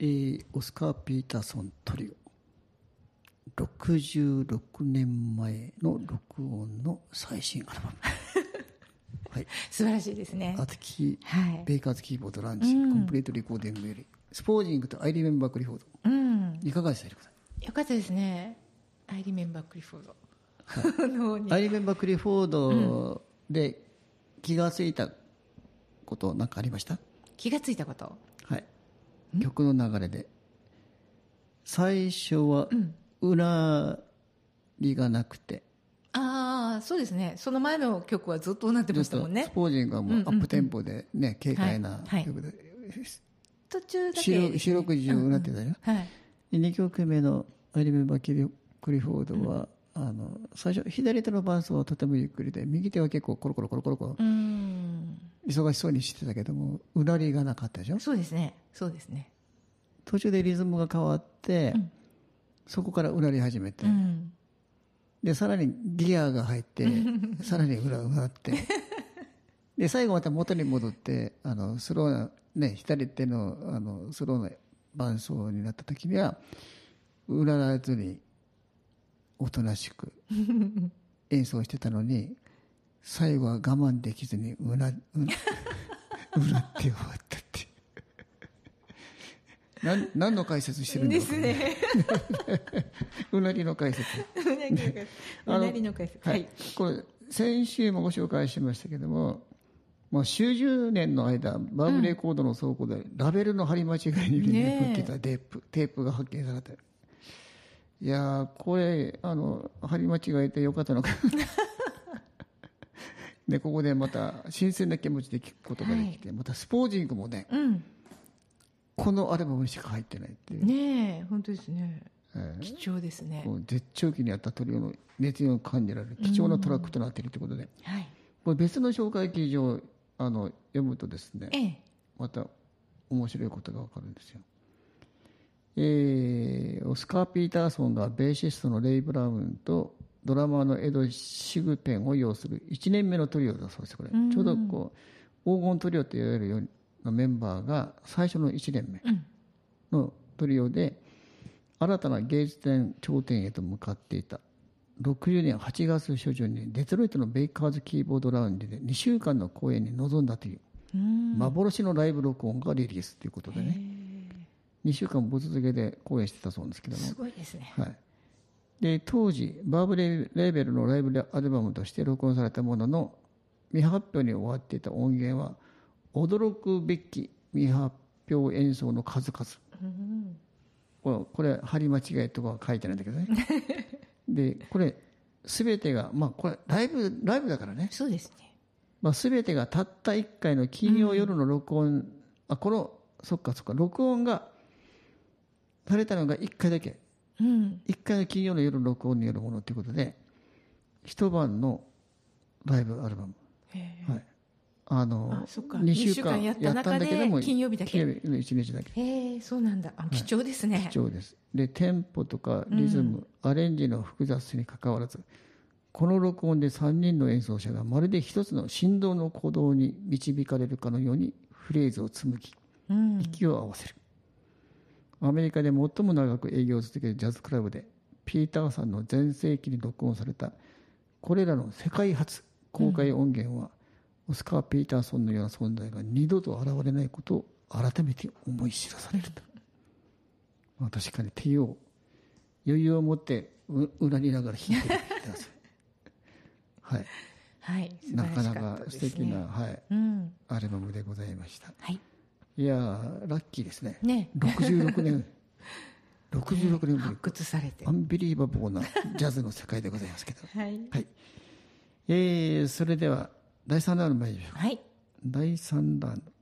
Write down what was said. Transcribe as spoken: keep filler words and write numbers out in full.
えー、オスカー・ピーターソントリオ。ろくじゅうろくねんまえの録音の最新アルバム。はい。 素晴らしいですね。 アツキ、 はい、 ベイカーズキーボードランチ、うん、コンプリートレコーディングより、スポージングとアイリメンバークリフォード。 うん。 いかがでしたか？ よかったですね。アイリメンバークリフォード。 はい、アイリメンバークリフォードで気がついたことなんかありました？ 気がついたこと？ はい。曲の流れで。最初は、うなりがなくて、 うん、ああ、そうですね。その前の曲はずっとなってましたもんね。 スポージングはもうアップテンポでね、うんうんうん、軽快な曲で、はいはい、 途中だけ四六時中うなってたよ、うんうん、 はい。 でにきょくめのアイリメンバークリフォードは、うん、あの最初左手の伴奏はとてもゆっくりで、右手は結構コロコロコロコロコロ、うん、忙しそうにしてたけども、うなりがなかったでしょ。 そうですね。そうですね。 途中でリズムが変わって、うん、そこからうなり始めて、うん、でさらにギアが入ってさらにうなうなってで最後また元に戻ってあのスローな、ね、左手 の, あのスローな伴奏になった時にはうならずにおとなしく演奏してたのに、最後は我慢できずにうな う, うなって終わったって。何, 何の解説してるんですかね。ですね。うなりの解説。 うなりの解説。はい。 これ、先週もご紹介しましたけども、まあ、数十年の間、バーブレコードの倉庫で、ラベルの貼り間違いに入れてたテープ、ね、テープが発見されて。いやー、これ、あの、貼り間違えてよかったのか。で、ここでまた、新鮮な気持ちで聴くことができて、はい、またスポージングもね、うん、このアルバムにしか入ってないっていう。 ねえ、本当ですね。えー、貴重ですね。 絶頂期にあったトリオの熱意を感じられる貴重なトラックとなっているということで、はい、これ別の紹介記事をあの読むとですね、ええ、また面白いことがわかるんですよ。えー、オスカー・ピーターソンがベーシストのレイ・ブラウンとドラマーのエド・シグペンを擁するいちねんめのトリオだそうです。これ、うん、ちょうどこう黄金トリオといわれるようなメンバーが最初のいちねんめのトリオで、うん、新たな芸術点頂点へと向かっていた。ろくじゅうねんはちがつ初旬にデトロイトのベイカーズキーボードラウンジでにしゅうかんの公演に臨んだという幻のライブ録音がリリースということでね、にしゅうかんぶ続けで公演してたそうですけども、 すごいですね。 はい。で、当時バーブレイレーベルのライブアルバムとして録音されたものの、未発表に終わっていた音源は驚くべき未発表演奏の数々、うん、これ貼り間違いとかは書いてないんだけどねでこれ全てがまあこれライブライブだからね。 そうですね。 まあ全てがたったいっかいの金曜夜の録音、うん、あこのそっかそっか録音がされたのがいっかいだけ、うん、いっかいの金曜の夜の録音によるものということで、一晩のライブアルバム、はい、あのあにしゅうかんやった中で金曜日だけ、 金曜日のいちにちだけ。 へえ、そうなんだ。あ、貴重ですね、 はい、貴重です。でテンポとかリズム、うん、アレンジの複雑さにかかわらず、この録音でさんにんの演奏者がまるで一つの振動の鼓動に導かれるかのようにフレーズを紡ぎ、うん、息を合わせる。アメリカで最も長く営業を続けるジャズクラブでピーターさんの全盛期に録音されたこれらの世界初公開音源は、うん、オスカー・ピーターソンのような存在が二度と現れないことを改めて思い知らされると。まあ、確かに手を余裕を持ってううなりながら弾いてるピーターソンはい、 はい、 なかなか素敵な、はい、うん、アルバムでございました。 はい、 いやーラッキーですね。 ね、 ろくじゅうろくねんろくじゅうろくねんぶり、 発掘されてアンビリーバボーなジャズの世界でございますけどはい、 はい、えー、それではだいさんラウンド参りましょう。 はい、 だいさんラウンド